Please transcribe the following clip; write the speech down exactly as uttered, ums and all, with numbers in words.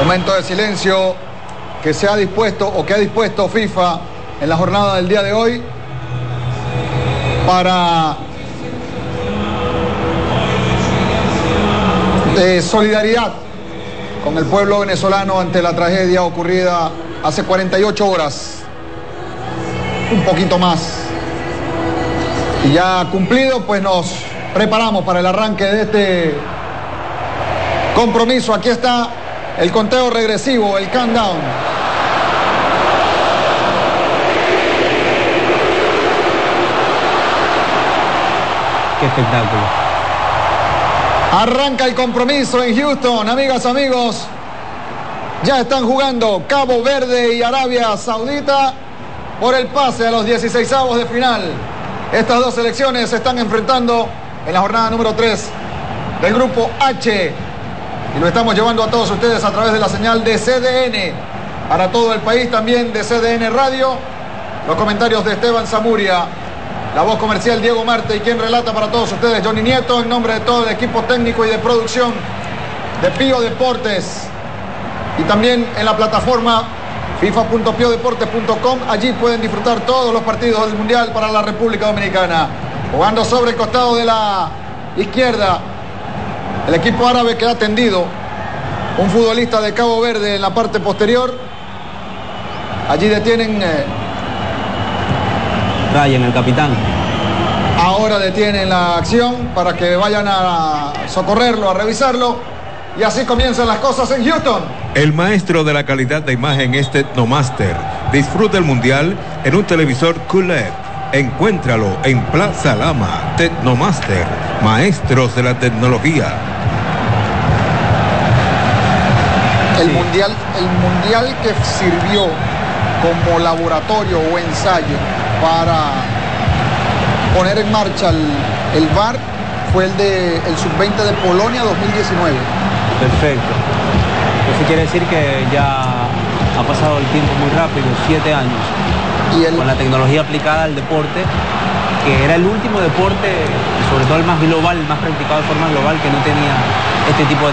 Momento de silencio que se ha dispuesto o que ha dispuesto FIFA en la jornada del día de hoy para de solidaridad con el pueblo venezolano ante la tragedia ocurrida hace cuarenta y ocho horas, un poquito más. Y ya cumplido, pues nos preparamos para el arranque de este compromiso. Aquí está el conteo regresivo, el countdown. Qué espectáculo. Arranca el compromiso en Houston, amigas, amigos. Ya están jugando Cabo Verde y Arabia Saudita por el pase a los dieciseisavos de final. Estas dos selecciones se están enfrentando en la jornada número tres del grupo H. Y lo estamos llevando a todos ustedes a través de la señal de C D N. Para todo el país también de C D N Radio. Los comentarios de Esteban Zamuria. La voz comercial Diego Marte y quien relata para todos ustedes Johnny Nieto en nombre de todo el equipo técnico y de producción de Pío Deportes. Y también en la plataforma fifa punto pio deportes punto com. Allí pueden disfrutar todos los partidos del Mundial para la República Dominicana. Jugando sobre el costado de la izquierda, el equipo árabe queda tendido. Un futbolista de Cabo Verde en la parte posterior. Allí detienen... Eh, Ryan, el capitán. Ahora detienen la acción para que vayan a socorrerlo, a revisarlo. Y así comienzan las cosas en Houston. El maestro de la calidad de imagen es Tecnomaster. Disfruta el Mundial en un televisor Q L E D. Encuéntralo en Plaza Lama. Tecnomaster, maestros de la tecnología. El mundial, el mundial que sirvió como laboratorio o ensayo para poner en marcha el, el V A R fue el de el sub veinte de Polonia dos mil diecinueve. Perfecto. Eso quiere decir que ya ha pasado el tiempo muy rápido, siete años. Y el... con la tecnología aplicada al deporte, que era el último deporte, sobre todo el más global, el más practicado de forma global, que no tenía este tipo de